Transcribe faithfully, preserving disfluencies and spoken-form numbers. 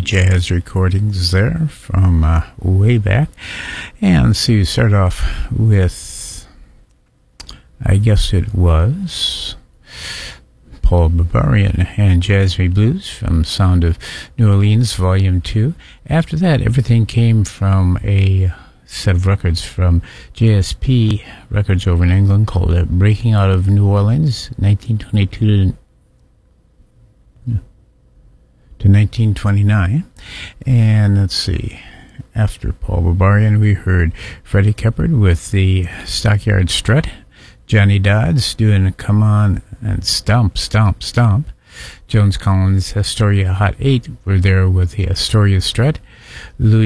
jazz recordings there from uh, way back. And so you start off with, I guess it was Paul Barbarian and Jazz Me Blues from Sound of New Orleans, Volume two. After that, everything came from a set of records from J S P Records over in England called uh, Breaking Out of New Orleans, nineteen twenty-two to, to nineteen twenty-nine. And let's see, after Paul Barbarian, we heard Freddie Keppard with the Stockyard Strut, Johnny Dodds doing Come On and Stomp, Stomp, Stomp. Jones Collins' Astoria Hot eight were there with the Astoria Strut. Louis